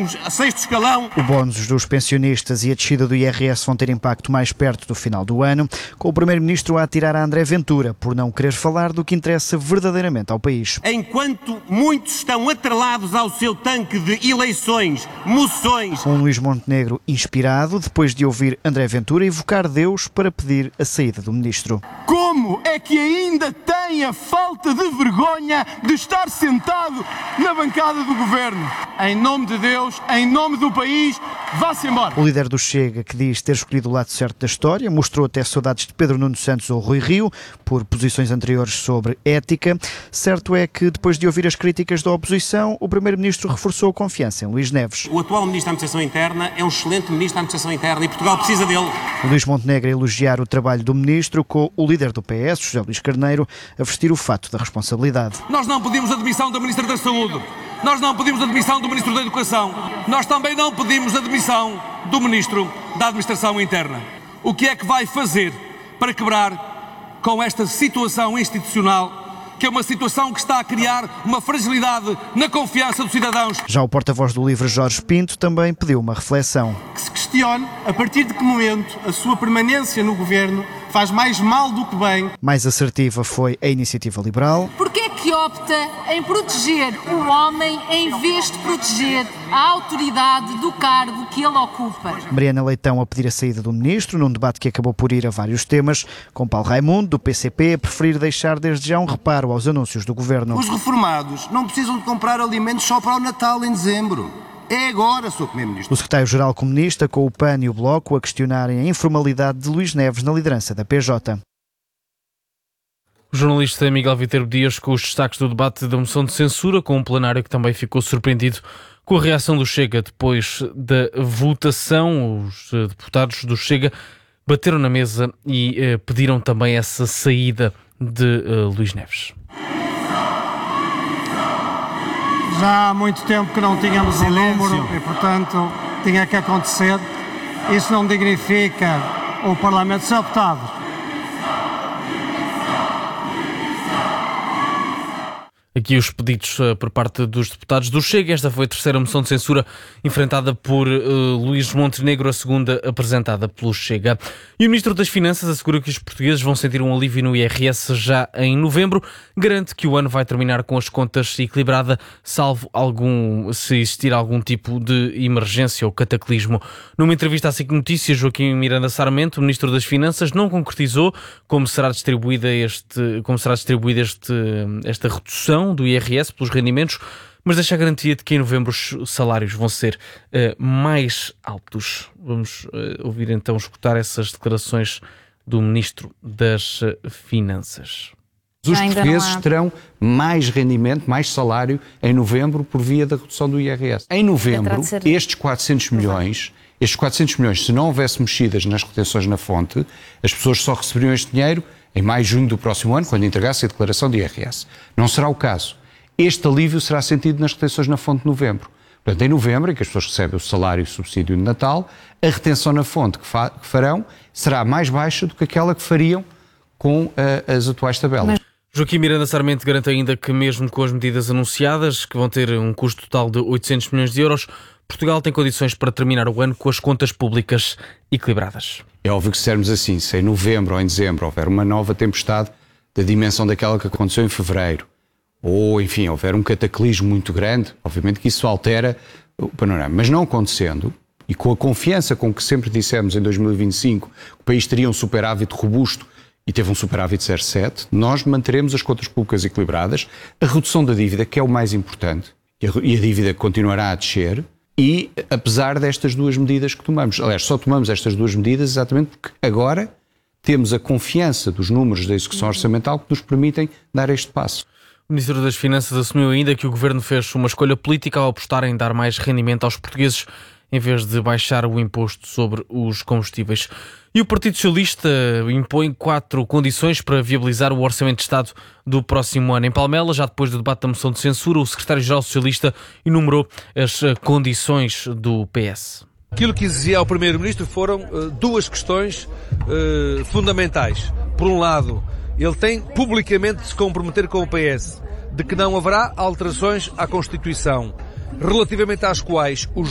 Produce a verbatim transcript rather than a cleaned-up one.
décimo sexto escalão. O bónus dos pensionistas e a descida do I R S vão ter impacto mais perto do final do ano, com o Primeiro-Ministro a atirar a André Ventura por não querer falar do que interessa verdadeiramente ao país. Enquanto muitos estão atrelados ao seu tanque de eleições, moções... Com Luís Montenegro inspirado, depois de ouvir André Ventura evocar Deus para pedir a saída do Ministro. Como é que ainda tem a falta de vergonha de estar sentado na bancada do Governo? Em nome de Deus, em nome do país, vá-se embora. O líder do Chega, que diz ter escolhido o lado certo da história, mostrou até saudades de Pedro Nuno Santos ou Rui Rio, por posições anteriores sobre ética. Certo é que, depois de ouvir as críticas da oposição, o Primeiro-Ministro reforçou a confiança em Luís Neves. O atual Ministro da Administração Interna é um excelente Ministro da Administração Interna e Portugal precisa dele. O Luís Montenegro a elogiar o trabalho do Ministro, com o líder do P S, José Luís Carneiro, a vestir o fato da responsabilidade. Nós não pedimos a demissão da Ministra da Saúde. Nós não pedimos a demissão do Ministro da Educação. Nós também não pedimos a demissão do Ministro da Administração Interna. O que é que vai fazer para quebrar com esta situação institucional, que é uma situação que está a criar uma fragilidade na confiança dos cidadãos? Já o porta-voz do LIVRE, Jorge Pinto, também pediu uma reflexão. Que se questione a partir de que momento a sua permanência no Governo faz mais mal do que bem. Mais assertiva foi a Iniciativa Liberal. Porquê é que opta em proteger o homem em vez de proteger a autoridade do cargo que ele ocupa? Mariana Leitão a pedir a saída do Ministro, num debate que acabou por ir a vários temas, com Paulo Raimundo, do P C P, a preferir deixar desde já um reparo aos anúncios do Governo. Os reformados não precisam de comprar alimentos só para o Natal em dezembro. É agora, senhor Primeiro-Ministro. O secretário-geral comunista, com o P A N e o Bloco, a questionarem a informalidade de Luís Neves na liderança da P J. O jornalista Miguel Viterbo Dias com os destaques do debate da moção de censura, com um plenário que também ficou surpreendido com a reação do Chega depois da votação. Os deputados do Chega bateram na mesa e eh, pediram também essa saída de eh, Luís Neves. Já há muito tempo que não tínhamos um número e, portanto, tinha que acontecer. Isso não dignifica o Parlamento ser optado. Aqui os pedidos uh, por parte dos deputados do Chega. Esta foi a terceira moção de censura enfrentada por uh, Luís Montenegro, a segunda apresentada pelo Chega. E o Ministro das Finanças assegura que os portugueses vão sentir um alívio no I R S já em novembro. Garante que o ano vai terminar com as contas equilibrada, salvo algum, se existir algum tipo de emergência ou cataclismo. Numa entrevista à SIC Notícias, Joaquim Miranda Sarmento, o Ministro das Finanças, não concretizou como será distribuída, este, como será distribuída este, esta redução do I R S pelos rendimentos, mas deixa a garantia de que em novembro os salários vão ser uh, mais altos. Vamos uh, ouvir então, escutar essas declarações do Ministro das Finanças. Os portugueses terão mais rendimento, mais salário em novembro por via da redução do I R S. Em novembro, estes quatrocentos milhões, estes quatrocentos milhões, se não houvesse mexidas nas retenções na fonte, as pessoas só receberiam este dinheiro em maio, junho do próximo ano, quando entregasse a declaração de I R S. Não será o caso. Este alívio será sentido nas retenções na fonte de novembro. Portanto, em novembro, em que as pessoas recebem o salário e o subsídio de Natal, a retenção na fonte que, fa- que farão será mais baixa do que aquela que fariam com uh, as atuais tabelas. Mas... Joaquim Miranda Sarmento garante ainda que, mesmo com as medidas anunciadas, que vão ter um custo total de oitocentos milhões de euros, Portugal tem condições para terminar o ano com as contas públicas equilibradas. É óbvio que se dissermos assim, se em novembro ou em dezembro houver uma nova tempestade da dimensão daquela que aconteceu em fevereiro, ou, enfim, houver um cataclismo muito grande, obviamente que isso altera o panorama. Mas não acontecendo, e com a confiança com que sempre dissemos em dois mil e vinte e cinco que o país teria um superávit robusto e teve um superávit de zero vírgula sete, nós manteremos as contas públicas equilibradas, a redução da dívida, que é o mais importante, e a dívida continuará a descer, e apesar destas duas medidas que tomamos. Aliás, só tomamos estas duas medidas exatamente porque agora temos a confiança dos números da execução orçamental que nos permitem dar este passo. O Ministro das Finanças assumiu ainda que o Governo fez uma escolha política ao apostar em dar mais rendimento aos portugueses em vez de baixar o imposto sobre os combustíveis. E o Partido Socialista impõe quatro condições para viabilizar o Orçamento de Estado do próximo ano. Em Palmela, já depois do debate da moção de censura, o secretário-geral socialista enumerou as condições do P S. Aquilo que exigia ao Primeiro-Ministro foram uh, duas questões uh, fundamentais. Por um lado, ele tem publicamente de se comprometer com o P S de que não haverá alterações à Constituição, relativamente às quais os